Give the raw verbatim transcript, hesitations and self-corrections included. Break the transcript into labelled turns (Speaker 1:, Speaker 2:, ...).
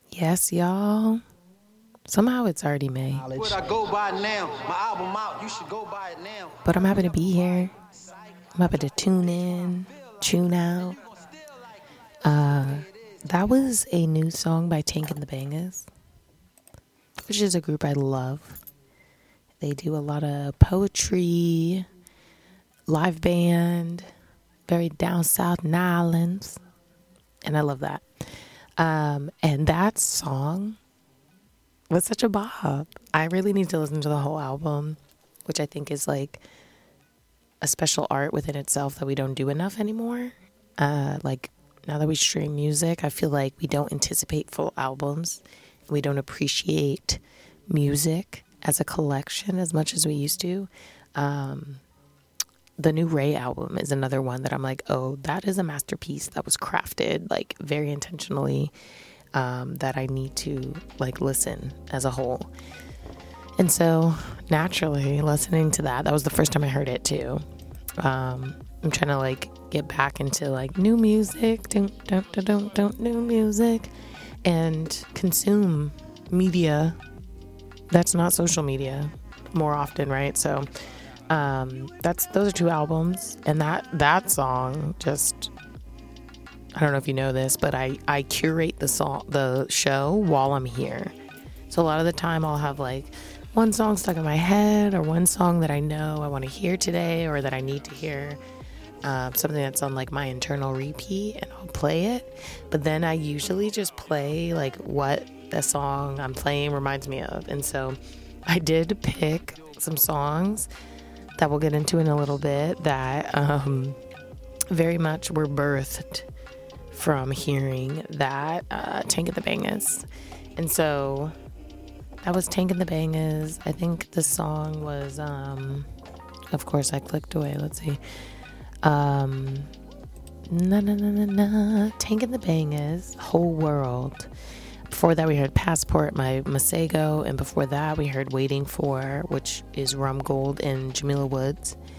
Speaker 1: Yes, y'all. Somehow it's already May.
Speaker 2: What I go by now, my album out, you should go buy it now.
Speaker 1: But I'm happy to be here. I'm happy to tune in, tune out. Uh, that was a new song by Tank and the Bangas, which is a group I love. They do a lot of poetry, live band, very down south New Orleans, and I love that. Um, and that song was such a bop. I really need to listen to the whole album, which I think is like a special art within itself that we don't do enough anymore. Uh, like now that we stream music, I feel like we don't anticipate full albums. We don't appreciate music as a collection as much as we used to. Um, the new Ray album is another one that I'm like, oh, that is a masterpiece that was crafted like very intentionally, um, that I need to like listen as a whole. And so naturally listening to that, that was the first time I heard it too. Um, I'm trying to like get back into like new music, don't, don't, don't, don't, don't, new music, and consume media that's not social media more often, right? So um, that's those are two albums, and that that song just, I don't know if you know this, but I I curate the song the show while I'm here. So a lot of the time I'll have like one song stuck in my head, or one song that I know I want to hear today, or that I need to hear, uh, something that's on like my internal repeat, and I'll play it. But then I usually just play like what the song I'm playing reminds me of. And so I did pick some songs that we'll get into in a little bit that um, very much were birthed from hearing that uh, Tank and the Bangas. And so that was Tank and the Bangas. I think the song was, um, of course, I clicked away. Let's see. Um, na na na na na. Tank and the Bangas, Whole World. Before that, we heard Passport by Masego. And before that, we heard Waiting For, which is Rum Gold and Jamila Woods.